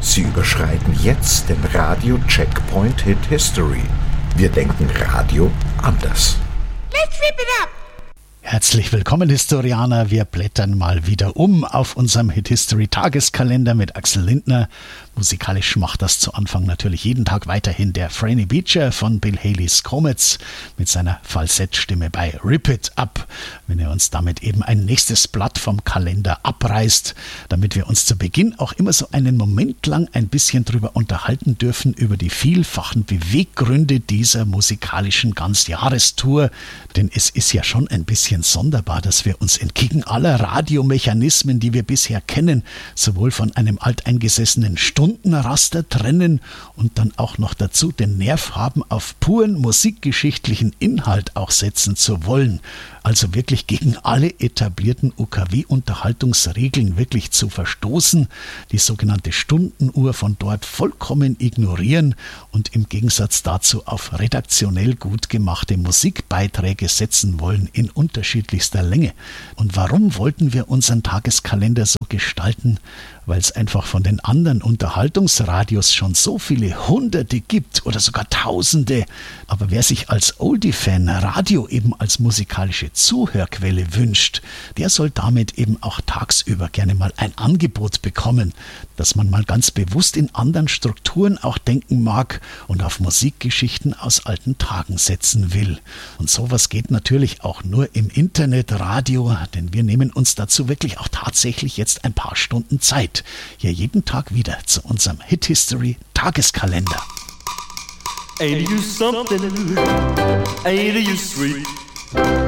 Sie überschreiten jetzt den Radio-Checkpoint Hit History. Wir denken Radio anders. Let's rip it up! Herzlich willkommen, Historianer. Wir blättern mal wieder um auf unserem Hit History Tageskalender mit Axel Lindner. Musikalisch macht das zu Anfang natürlich jeden Tag weiterhin der Franny Beecher von Bill Haley's Comets mit seiner Falsettstimme bei Rip It Up, wenn er uns damit eben ein nächstes Blatt vom Kalender abreißt, damit wir uns zu Beginn auch immer so einen Moment lang ein bisschen drüber unterhalten dürfen, über die vielfachen Beweggründe dieser musikalischen Ganzjahrestour. Denn es ist ja schon ein bisschen sonderbar, dass wir uns entgegen aller Radiomechanismen, die wir bisher kennen, sowohl von einem alteingesessenen Stundenraster trennen und dann auch noch dazu den Nerv haben, auf puren musikgeschichtlichen Inhalt auch setzen zu wollen. Also wirklich gegen alle etablierten UKW-Unterhaltungsregeln wirklich zu verstoßen, die sogenannte Stundenuhr von dort vollkommen ignorieren und im Gegensatz dazu auf redaktionell gut gemachte Musikbeiträge setzen wollen in unterschiedlichster Länge. Und warum wollten wir unseren Tageskalender so gestalten? Weil es einfach von den anderen Unterhaltungsradios schon so viele Hunderte gibt oder sogar Tausende. Aber wer sich als Oldie-Fan Radio eben als musikalische Zuhörquelle wünscht, der soll damit eben auch tagsüber gerne mal ein Angebot bekommen, dass man mal ganz bewusst in anderen Strukturen auch denken mag und auf Musikgeschichten aus alten Tagen setzen will. Und sowas geht natürlich auch nur im Internetradio, denn wir nehmen uns dazu wirklich auch tatsächlich jetzt ein paar Stunden Zeit. Hier jeden Tag wieder zu unserem Hit History Tageskalender. Ain't you something? Ain't you sweet?